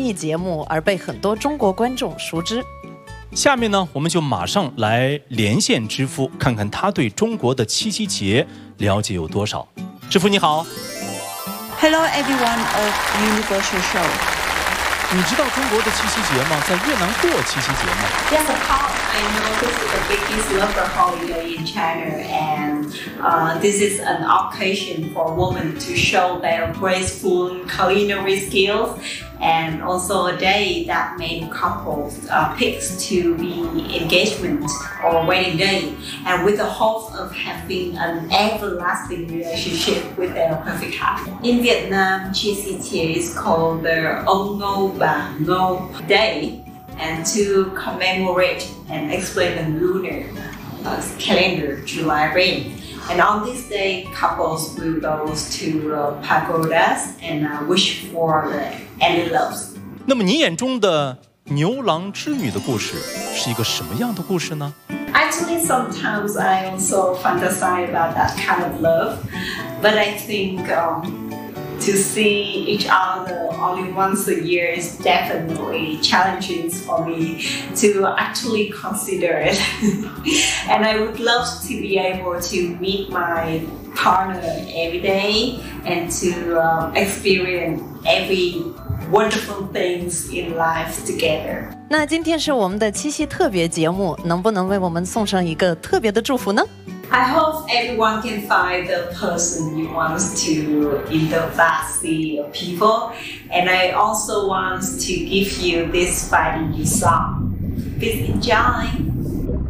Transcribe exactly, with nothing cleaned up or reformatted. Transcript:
艺节目而被很多中国观众熟知。 下面呢，我们就马上来连线知夫，看看他对中国的七夕节了解有多少。知夫你好。 Hello everyone of Universal Show. 你知道中国的七夕节吗？在越南过七夕节吗？ Yes, of course. I know this is the biggest local holiday in China, and uh, this is an occasion for women to show their graceful culinary skills, and also a day that many couples uh, picks to be engagement or wedding day, and with the hope of having an everlasting relationship with their perfect half. In Vietnam, Chi Si Tie is called the Ông Ngô Bà Ngô Day, and to commemorate and explain the lunar uh, calendar, July rain. And on this day, couples will go to uh, pagodas and uh, wish for the any loves. 那么你眼中的牛郎织女的故事是一个什么样的故事呢？ Actually, sometimes I also fantasize about that kind of love, but I think um, to see each other only once a year is definitely challenging for me to actually consider it. And I would love to be able to meet my partner every day and to um, experience every wonderful things in life together. 那今天是我们的七夕特别节目，能不能为我们送上一个特别的祝福呢？ I hope everyone can find the person you want to in the vast sea of people. And I also want to give you this fighting song. Please enjoy.